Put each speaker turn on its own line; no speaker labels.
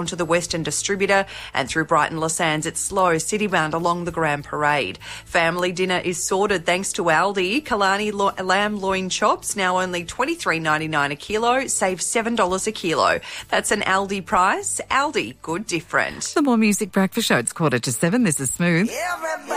to the Western Distributor, and through Brighton Les Sands it's slow citybound along the Grand Parade. Family dinner is sorted thanks to Aldi. Killarney lamb loin chops now only $23.99 a kilo, save $7 a kilo. That's an Aldi price. Aldi, good different.
The More Music Breakfast Show. It's 7:15. This is Smooth.